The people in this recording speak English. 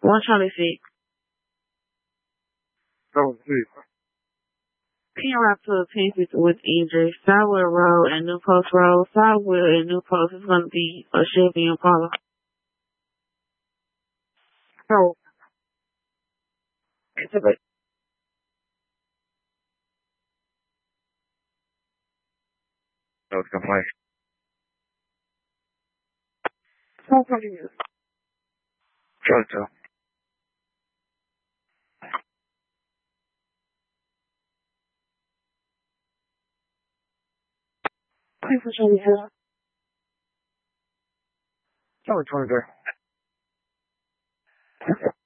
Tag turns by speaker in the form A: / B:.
A: 126.
B: Oh, sweet.
A: Ken Rock to a Texas with injury. Southwood Road and New Post Road. Southwood and New Post is going to be a Chevy Impala.
B: So,
A: It's a bit.
B: no, it's complaining.
A: So confused.
B: Georgia.
A: Please for showing me hello.
B: Only 23.